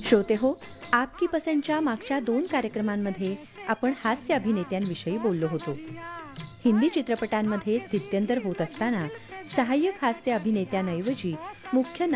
श्रोते हो, आपकी पसंतच्या मागच्या 2 कार्यक्रमांमध्ये आपण हास्य अभिनेत्यांविषयी बोललो होतो. हिंदी चित्रपटांमध्ये स्थित्यंतर होत असताना सहाय्यक हास्य अभिनेत्यांऐवजी मुख्य